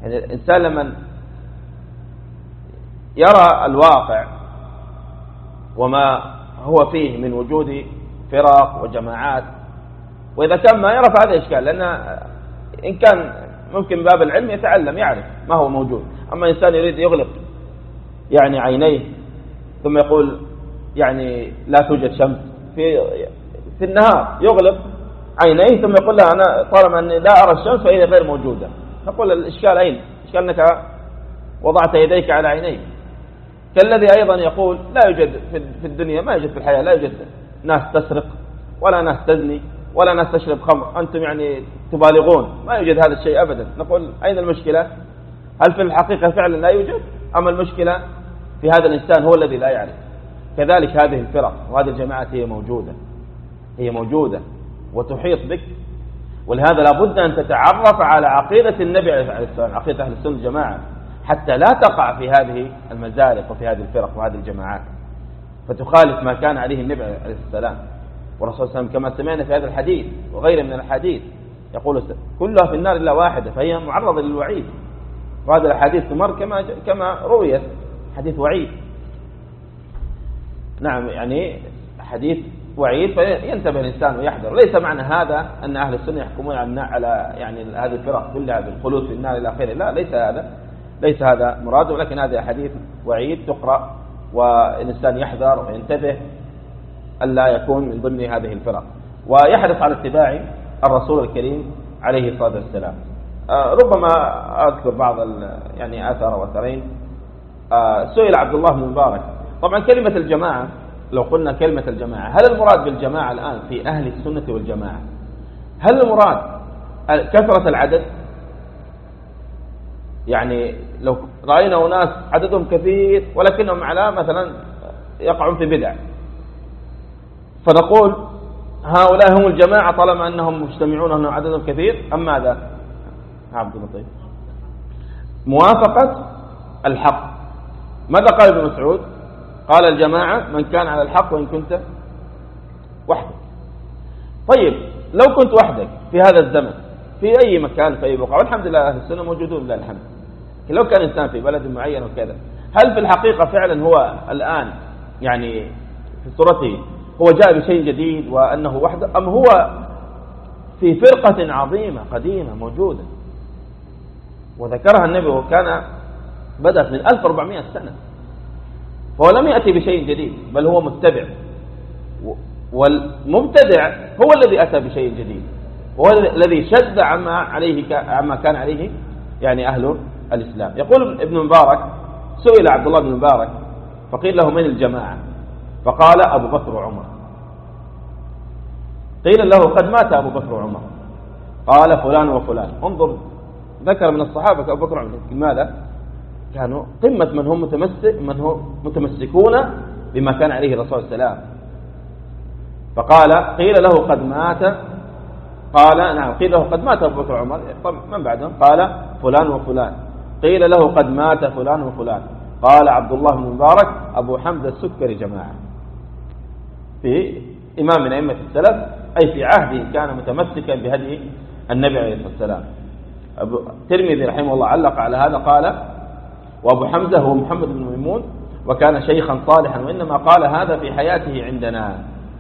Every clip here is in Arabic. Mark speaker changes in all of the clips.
Speaker 1: يعني الإنسان لما يرى الواقع وما هو فيه من وجود فرق وجماعات، وإذا كان ما يرى فهذا إشكال، لأن إن كان ممكن باب العلم يتعلم يعرف ما هو موجود. أما إنسان يريد يغلق يعني عينيه ثم يقول يعني لا توجد شمس في النهار، يغلق عينيه ثم يقول لا أنا طالما أني لا أرى الشمس فهي غير موجودة. نقول الإشكال أين؟ إشكال أنك وضعت يديك على عينيك. كالذي أيضا يقول لا يوجد في الدنيا، ما يوجد في الحياة، لا يوجد ناس تسرق ولا ناس تزني ولا ناس تشرب خمر، أنتم يعني تبالغون، ما يوجد هذا الشيء أبدا. نقول أين المشكلة؟ هل في الحقيقة فعلا لا يوجد؟ أما المشكلة في هذا الإنسان هو الذي لا يعرف. كذلك هذه الفرق وهذه الجماعات هي موجودة وتحيط بك، ولهذا لابد أن تتعرف على عقيدة النبي عليه الصلاة والسلام، عقيدة أهل السنة والجماعة، حتى لا تقع في هذه المزالق وفي هذه الفرق وهذه الجماعات فتخالف ما كان عليه النبي عليه الصلاة والسلام والرسول صلى الله عليه وسلم، كما سمعنا في هذا الحديث وغيره من الحديث يقول كلها في النار إلا واحدة، فهي معرضة للوعيد. وهذا الحديث تمر كما رويت حديث وعيد. نعم، يعني حديث وعيد، فينتبه الإنسان ويحذر. ليس معنى هذا أن أهل السنة يحكمون على يعني هذه الفرق كلها بالخلود في النار إلى آخره، لا، ليس هذا مراد، ولكن هذا حديث وعيد تقرأ والإنسان يحذر وينتبه ألا يكون من ضمن هذه الفرق، ويحرص على اتباع الرسول الكريم عليه الصلاة والسلام. ربما أذكر بعض يعني آثار وأثرين. سئل عبد الله بن مبارك، طبعا كلمة الجماعة، لو قلنا كلمة الجماعة، هل المراد بالجماعة الآن في أهل السنة والجماعة هل المراد كثرة العدد؟ يعني لو رأينا أناس عددهم كثير ولكنهم على مثلا يقعون في بدع، فنقول هؤلاء هم الجماعة طالما أنهم مجتمعون أنهم عددهم كثير، أم ماذا؟ عبد اللطيف، موافقة الحق. ماذا قال ابن مسعود؟ قال الجماعة من كان على الحق وإن كنت وحدك. طيب لو كنت وحدك في هذا الزمن في أي مكان في أي بقعة، والحمد لله أهل السنة موجودون لله الحمد، لو كان إنسان في بلد معين وكذا، هل في الحقيقة فعلا هو الآن يعني في صورته هو جاء بشيء جديد وأنه وحده، أم هو في فرقة عظيمة قديمة موجودة وذكرها النبي وكان بدأت من 1400 سنة، فهو لم يأتي بشيء جديد بل هو متبع، والمبتدع هو الذي أتى بشيء جديد، هو الذي شد عما كان عليه يعني أهل الإسلام. يقول ابن مبارك سئل عبد الله بن مبارك فقيل له من الجماعة؟ فقال أبو بكر وعمر. قيل له قد مات أبو بكر وعمر، قال فلان وفلان. انظر، ذكر من الصحابة أبو بكر وعمر، لماذا؟ كانوا قمة من هم متمسكون بما كان عليه الرسول صلى الله عليه وسلم. فقال قيل له قد مات، قال نعم، قيل له قد مات أبو بكر وعمر، من بعدهم؟ قال فلان وفلان. قيل له قد مات فلان وفلان، قال عبد الله بن مبارك أبو حمزة السكري جماعة. في إمام من أئمة السلف، أي في عهده كان متمسكا بهدي النبي عليه الصلاة والسلام. الترمذي رحمه الله علق على هذا قال وأبو حمزة هو محمد بن ميمون وكان شيخا صالحا، وإنما قال هذا في حياته عندنا.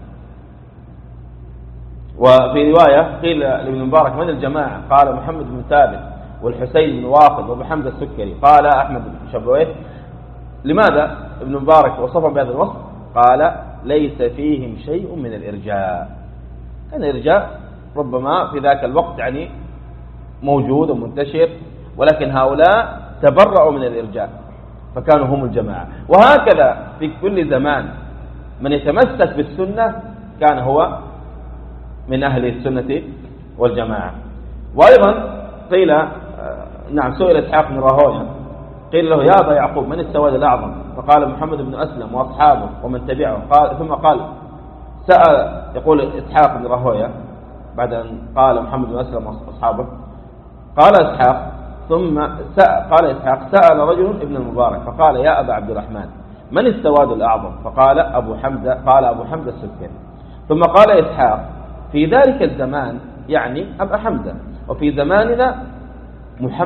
Speaker 1: وفي رواية قيل لابن مبارك من الجماعة؟ قال محمد بن ثابت والحسين بن واقد وأبو حمزة السكري. قال أحمد بن شبويه لماذا ابن مبارك وصفهم بهذا الوصف؟ قال ليس فيهم شيء من الإرجاء. كان الإرجاء ربما في ذاك الوقت يعني موجود ومنتشر، ولكن هؤلاء تبرأوا من الإرجاء فكانوا هم الجماعة. وهكذا في كل زمان من يتمسك بالسنة كان هو من أهل السنة والجماعة. وأيضا قيل نعم سئل إسحاق بن راهويه قيل له يا أبا يعقوب من السواد الأعظم؟ فقال محمد بن أسلم وأصحابه ومن تبعه. ثم قال سأل، يقول إسحاق بن راهويه بعد أن قال محمد بن أسلم وأصحابه، قال إسحاق قال إسحاق سأل رجل ابن المبارك فقال يا أبا عبد الرحمن من السواد الأعظم؟ فقال أبو حمزة السكري. ثم قال إسحاق في ذلك الزمان يعني أبا حمزة، وفي زماننا محمد